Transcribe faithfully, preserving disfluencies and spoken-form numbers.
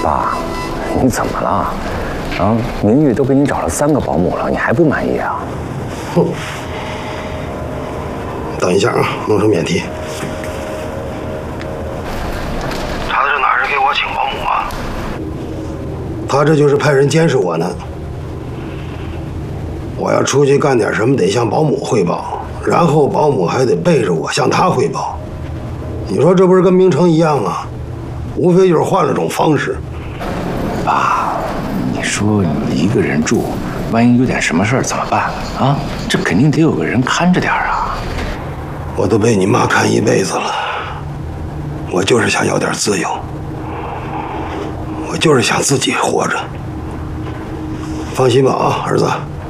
爸，你怎么了？啊，明玉都给你找了三个保姆了，你还不满意啊？ 哼！等一下啊，弄成免提。 他这哪是给我请保姆啊？ 他这就是派人监视我呢。我要出去干点什么，得向保姆汇报，然后保姆还得背着我向他汇报。你说这不是跟明成一样啊？无非就是换了种方式。 爸，你说你一个人住，万一有点什么事儿怎么办啊？这肯定得有个人看着点啊。 我都被你妈看一辈子了，我就是想要点自由，我就是想自己活着。放心吧啊，儿子。